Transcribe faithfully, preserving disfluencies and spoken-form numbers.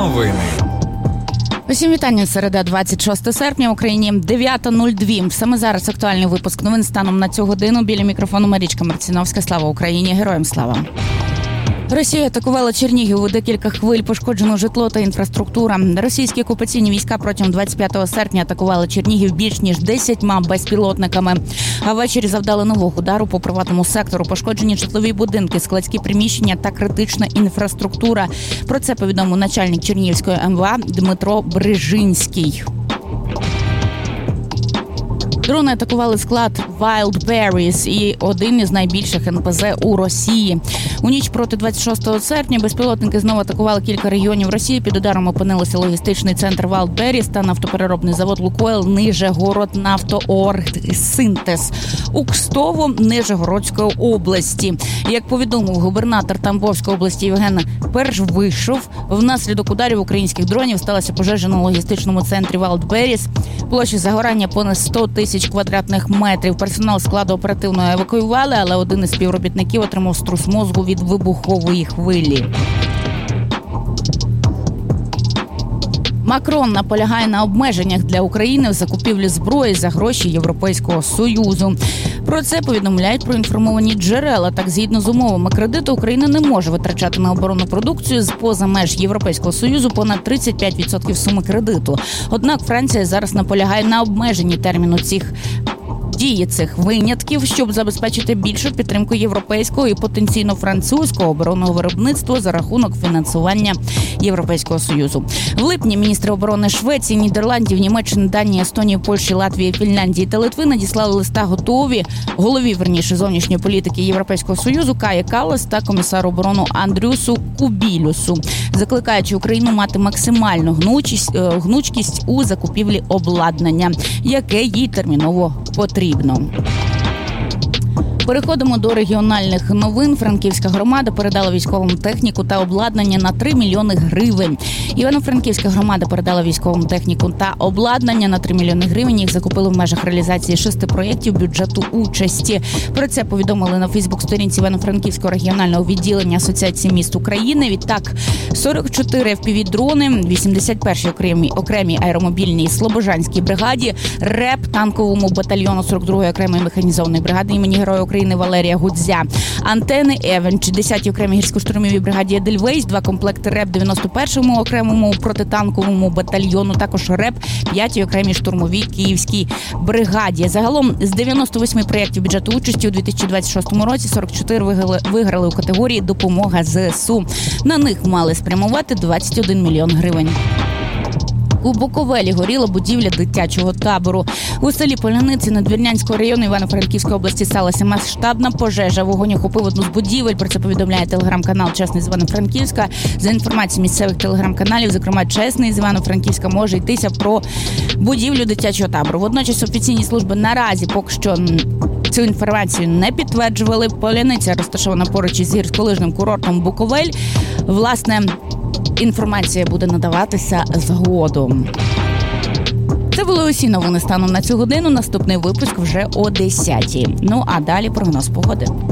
Новини. Усім вітання. Середа, двадцять шостого серпня, в Україні дев'ята нуль два. Саме зараз актуальний випуск новин станом на цю годину. Біля мікрофону Марічка Марціновська. Слава Україні! Героям слава! Росія атакувала Чернігів, у декілька хвиль пошкоджено житло та інфраструктура. Російські окупаційні війська протягом двадцять п'ятого серпня атакували Чернігів більш ніж десятьма безпілотниками. А ввечері завдали нового удару по приватному сектору. Пошкоджені житлові будинки, складські приміщення та критична інфраструктура. Про це повідомив начальник Чернігівської ем ве а Дмитро Брижинський. Дрони атакували склад Wildberries і один із найбільших ен пе зет у Росії. У ніч проти двадцять шостого серпня безпілотники знову атакували кілька регіонів Росії. Під ударом опинилися логістичний центр Wildberries та нафтопереробний завод «Лукойл» Нижегород-Нафтооргсинтез у Кстово Нижегородської області. Як повідомив губернатор Тамбовської області Євген Першвишов, внаслідок ударів українських дронів сталася пожежа на логістичному центрі Wildberries. Площа загорання понад сто тисяч квадратних метрів. Персонал складу оперативно евакуювали, але один із співробітників отримав струс мозку від вибухової хвилі. Макрон наполягає на обмеженнях для України в закупівлі зброї за гроші Європейського Союзу. Про це повідомляють проінформовані джерела. Так, згідно з умовами кредиту, Україна не може витрачати на оборонну продукцію з-поза меж Європейського Союзу понад тридцять п'ять відсотків суми кредиту. Однак Франція зараз наполягає на обмеженні терміну цих дії цих винятків, щоб забезпечити більшу підтримку європейського і потенційно французького оборонного виробництва за рахунок фінансування Європейського Союзу. В липні міністри оборони Швеції, Нідерландів, Німеччини, Данії, Естонії, Польщі, Латвії, Фінляндії та Литви надіслали листа готові голові, верніше, зовнішньої політики Європейського Союзу Каї Каллас та комісару оборони Андрюсу Кубілюсу, закликаючи Україну мати максимальну гнучкість, гнучкість у закупівлі обладнання, яке їй терміново потрібно. Переходимо до регіональних новин. Франківська громада передала військовим техніку та обладнання на три мільйони гривень. Івано-Франківська громада передала військовим техніку та обладнання на три мільйони гривень. Їх закупили в межах реалізації шести проєктів бюджету участі. Про це повідомили на Фейсбук-сторінці Івано-Франківського регіонального відділення Асоціації міст України. Відтак, сорок чотири еф пі ві-дрони, вісімдесят першій окремій, окремій аеромобільній Слобожанській бригаді, РЕП танковому батальйону сорок другої окремої механізованої бригади імені Героя України Валерія Гудзя, антени «Евенч», десятій окремій гірсько-штурмовій бригаді «Едельвейс», два комплекти РЕП дев'яносто першому окремому протитанковому батальйону, також РЕП п'ятій окремій штурмовій Київській бригаді. Загалом з дев'яноста восьми проєктів бюджету участі у дві тисячі двадцять шостому році сорок чотири виграли, виграли у категорії «Допомога зе ес у». На них мали спрямувати двадцять один мільйон гривень. У Буковелі горіла будівля дитячого табору. У селі Поляниці Надвірнянського району Івано-Франківської області сталася масштабна пожежа. Вогонь охопив одну з будівель. Про це повідомляє телеграм-канал «Чесний» з Івано-Франківська. За інформацією місцевих телеграм-каналів, зокрема «Чесний» з Івано-Франківська, може йтися про будівлю дитячого табору. Водночас офіційні служби наразі поки що цю інформацію не підтверджували. Поляниця розташована поруч із гірськолижним курортом Буковель. Власне, інформація буде надаватися згодом. Це були усі новини станом на цю годину. Наступний випуск вже о десятій. Ну а далі прогноз погоди.